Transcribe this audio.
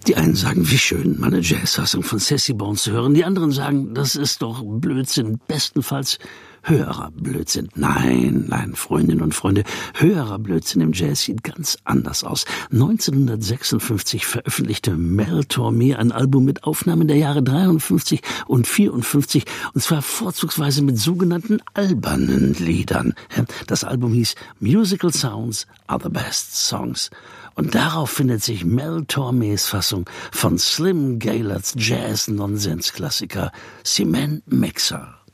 Die einen sagen, wie schön, mal eine Jazzfassung von Sassy Bones zu hören. Die anderen sagen, das ist doch Blödsinn, bestenfalls höherer Blödsinn. Nein, Freundinnen und Freunde, höherer Blödsinn im Jazz sieht ganz anders aus. 1956 veröffentlichte Mel Tormé ein Album mit Aufnahmen der Jahre 53 und 54, und zwar vorzugsweise mit sogenannten albernen Liedern. Das Album hieß Musical Sounds Are the Best Songs. Und darauf findet sich Mel Tormés Fassung von Slim Gaillards Jazz-Nonsens-Klassiker Cement Mixer.